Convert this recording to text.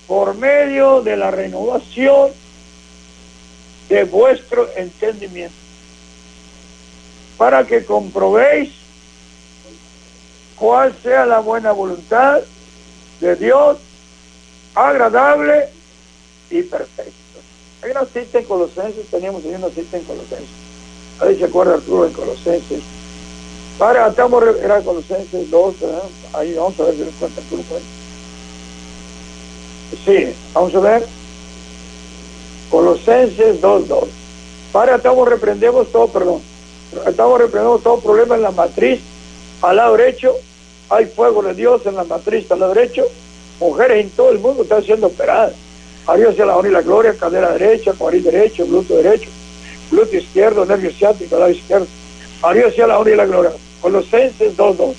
por medio de la renovación de vuestro entendimiento, para que comprobéis cuál sea la buena voluntad de Dios, agradable y perfecto. Hay una cita en Colosenses, teníamos ahí una cita en Colosenses. Ahí se acuerda Arturo en Colosenses. Ahora estamos, era Colosenses 2, ¿verdad? Ahí vamos a ver si lo cuenta Arturo. Sí, vamos a ver. Colosenses 2:2. Para estamos reprendemos todo problema en la matriz, al lado derecho, hay fuego de Dios en la matriz, al lado derecho, mujeres en todo el mundo están siendo operadas. Arriba hacia la honra y la gloria, cadera derecha, cuadril derecho, glúteo izquierdo, nervio ciático, lado izquierdo. Arriba hacia la honra y la gloria. Colosenses 2:2.